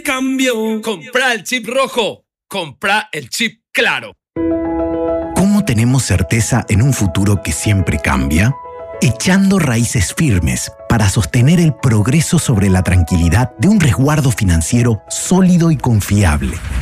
Cambio. Compra el chip rojo. Compra el chip claro. ¿Cómo tenemos certeza en un futuro que siempre cambia? Echando raíces firmes para sostener el progreso sobre la tranquilidad de un resguardo financiero sólido y confiable.